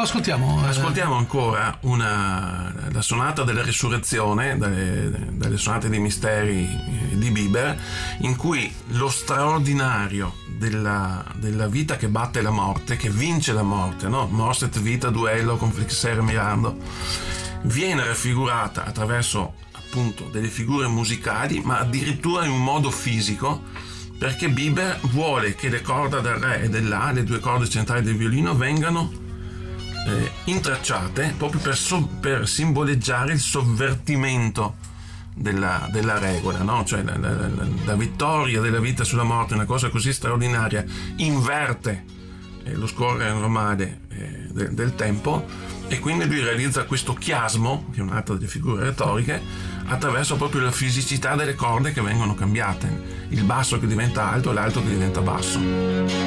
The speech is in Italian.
ascoltiamo. Ascoltiamo ancora la sonata della risurrezione, dalle sonate dei misteri di Bieber, in cui lo straordinario della vita che batte la morte, che vince la morte, no? Mors et vita duello con flexere mirando, viene raffigurata attraverso appunto delle figure musicali, ma addirittura in un modo fisico, perché Bieber vuole che le corda del re e dell'A, le due corde centrali del violino, vengano intracciate proprio per simboleggiare il sovvertimento della regola, no? Cioè la vittoria della vita sulla morte, una cosa così straordinaria, inverte lo scorrere normale del tempo, e quindi lui realizza questo chiasmo, che è un'altra delle figure retoriche, attraverso proprio la fisicità delle corde che vengono cambiate, il basso che diventa alto e l'alto che diventa basso.